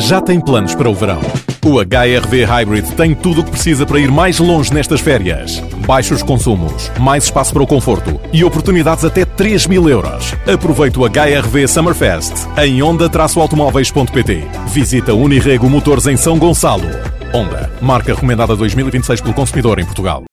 já tem planos para o verão. O HR-V Hybrid tem tudo o que precisa para ir mais longe nestas férias. Baixos consumos, mais espaço para o conforto e oportunidades até 3.000 euros. Aproveite o HR-V Summerfest em onda-automóveis.pt. Visita Unirrego Motores em São Gonçalo. Honda, marca recomendada 2026 pelo consumidor em Portugal.